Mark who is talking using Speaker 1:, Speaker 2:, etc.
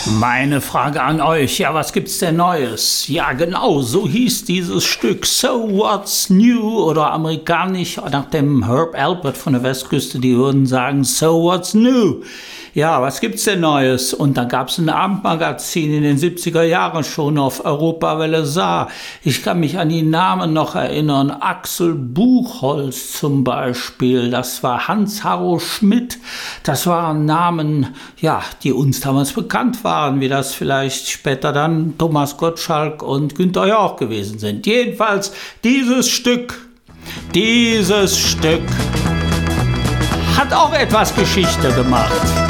Speaker 1: Meine Frage an euch, ja, was gibt's denn Neues? Ja, genau, so hieß dieses Stück So What's New oder amerikanisch nach dem Herb Alpert von der Westküste, die würden sagen So What's New. Ja, was gibt's denn Neues? Und dann gab's ein Abendmagazin in den 70er Jahren schon auf Europawelle Saar. Ich kann mich an die Namen noch erinnern. Axel Buchholz zum Beispiel, das war Hans-Harro Schmidt. Das waren Namen, ja, die uns damals bekannt waren, wie das vielleicht später dann Thomas Gottschalk und Günther Jauch gewesen sind. Jedenfalls dieses Stück hat auch etwas Geschichte gemacht.